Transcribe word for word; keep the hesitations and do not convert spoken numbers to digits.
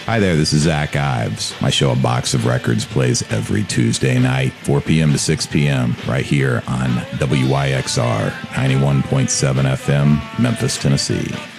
Hi there, this is Zach Ives. My show, A Box of Records, plays every Tuesday night, four p.m. to six p.m., right here on W Y X R, ninety-one point seven F M, Memphis, Tennessee.